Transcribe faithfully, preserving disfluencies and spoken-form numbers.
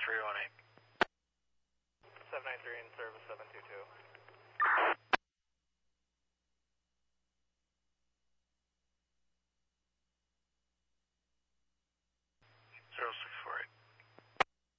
three one eight. seven nine three in service seven two two. zero six